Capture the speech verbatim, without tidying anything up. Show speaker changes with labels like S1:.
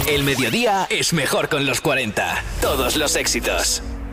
S1: El mediodía es mejor con los cuarenta. Todos los éxitos.